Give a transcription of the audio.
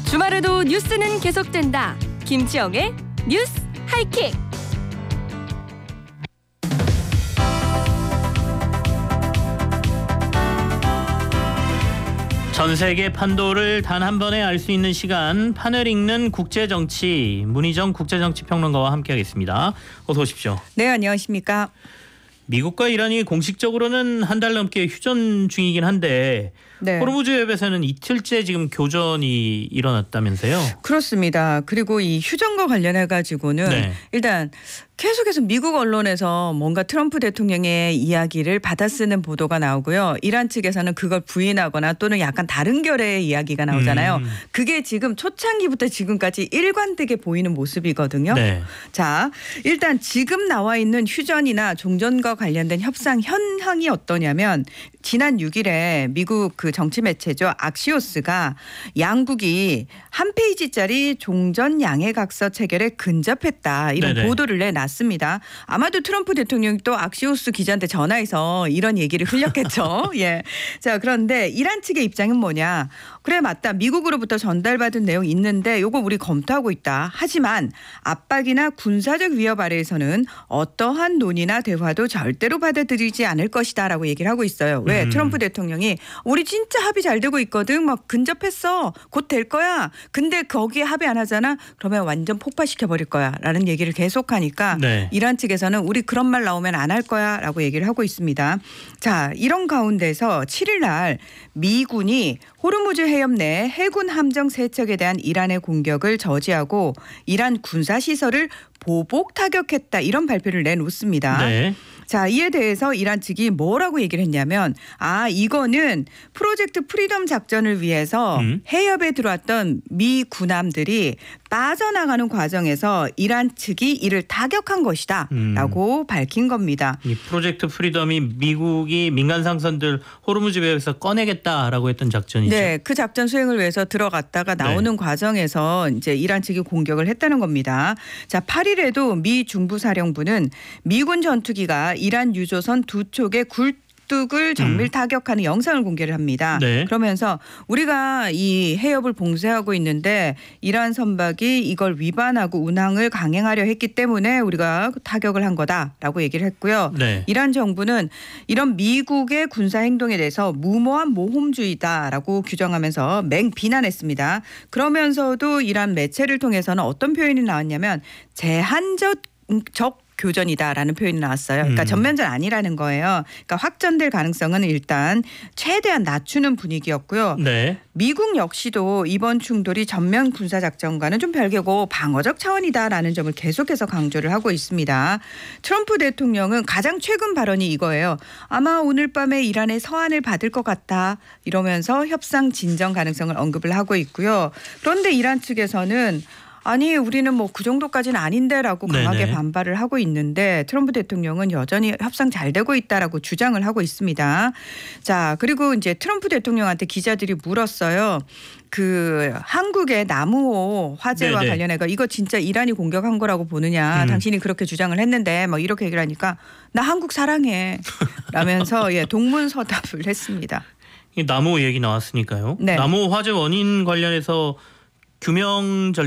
주말에도 뉴스는 계속된다. 김치영의 뉴스 하이킥. 전 세계 판도를 단 한 번에 알 수 있는 시간, 판을 읽는 국제정치, 문희정 국제정치평론가와 함께하겠습니다. 어서 오십시오. 네, 안녕하십니까. 미국과 이란이 공식적으로는 한 달 넘게 휴전 중이긴 한데 네. 호르무즈 해협에서는 이틀째 지금 교전이 일어났다면서요? 그렇습니다. 그리고 이 휴전과 관련해 가지고는 네. 일단 계속해서 미국 언론에서 뭔가 트럼프 대통령의 이야기를 받아쓰는 보도가 나오고요. 이란 측에서는 그걸 부인하거나 또는 약간 다른 결의 이야기가 나오잖아요. 그게 지금 초창기부터 지금까지 일관되게 보이는 모습이거든요. 네. 자, 일단 지금 나와 있는 휴전이나 종전과 관련된 협상 현황이 어떠냐면 지난 6일에 미국 그 정치 매체죠. 악시오스가 양국이 한 페이지짜리 종전 양해각서 체결에 근접했다. 이런 네네. 보도를 내놨습니다. 아마도 트럼프 대통령이 또 악시오스 기자한테 전화해서 이런 얘기를 흘렸겠죠. 예. 자, 그런데 이란 측의 입장은 뭐냐. 그래 맞다. 미국으로부터 전달받은 내용 있는데 요거 우리 검토하고 있다. 하지만 압박이나 군사적 위협 아래에서는 어떠한 논의나 대화도 절대로 받아들이지 않을 것이다라고 얘기를 하고 있어요. 왜? 트럼프 대통령이 우리 진짜 합의 잘 되고 있거든. 막 근접했어. 곧 될 거야. 근데 거기에 합의 안 하잖아. 그러면 완전 폭파시켜버릴 거야. 라는 얘기를 계속하니까 네. 이란 측에서는 우리 그런 말 나오면 안 할 거야. 라고 얘기를 하고 있습니다. 자, 이런 가운데서 7일 날 미군이 호르무즈 해협 내 해군 함정 3척에 대한 이란의 공격을 저지하고 이란 군사시설을 보복 타격했다. 이런 발표를 내놓습니다. 네. 자, 이에 대해서 이란 측이 뭐라고 얘기를 했냐면 이거는 프로젝트 프리덤 작전을 위해서 해협에 들어왔던 미 군함들이 빠져나가는 과정에서 이란 측이 이를 타격한 것이다 라고 밝힌 겁니다. 이 프로젝트 프리덤이 미국이 민간 상선들 호르무즈 해협에서 꺼내겠다라고 했던 작전이죠. 네, 그 작전 수행을 위해서 들어갔다가 나오는 과정에서 이제 이란 측이 공격을 했다는 겁니다. 자, 8일에도 미 중부사령부는 미군 전투기가 이란 유조선 2척의 굴뚝을 정밀 타격하는 영상을 공개를 합니다. 네. 그러면서 우리가 이 해협을 봉쇄하고 있는데 이란 선박이 이걸 위반하고 운항을 강행하려 했기 때문에 우리가 타격을 한 거다라고 얘기를 했고요. 네. 이란 정부는 이런 미국의 군사 행동에 대해서 무모한 모험주의다라고 규정하면서 맹 비난했습니다. 그러면서도 이란 매체를 통해서는 어떤 표현이 나왔냐면 제한적 교전이다라는 표현이 나왔어요. 그러니까 전면전 아니라는 거예요. 그러니까 확전될 가능성은 일단 최대한 낮추는 분위기였고요. 네. 미국 역시도 이번 충돌이 전면 군사작전과는 좀 별개고 방어적 차원이다라는 점을 계속해서 강조를 하고 있습니다. 트럼프 대통령은 가장 최근 발언이 이거예요. 아마 오늘 밤에 이란의 서한을 받을 것 같다. 이러면서 협상 진전 가능성을 언급을 하고 있고요. 그런데 이란 측에서는 아니 우리는 뭐 그 정도까지는 아닌데라고 강하게 네네. 반발을 하고 있는데 트럼프 대통령은 여전히 협상 잘 되고 있다라고 주장을 하고 있습니다. 자, 그리고 이제 트럼프 대통령한테 기자들이 물었어요. 그 한국의 남우호 화재와 네네. 관련해서 이거 진짜 이란이 공격한 거라고 보느냐. 당신이 그렇게 주장을 했는데 뭐 이렇게 얘기를 하니까 나 한국 사랑해 라면서 동문서답을 했습니다. 이 나무 얘기 나왔으니까요. 네. 나무 화재 원인 관련해서 규명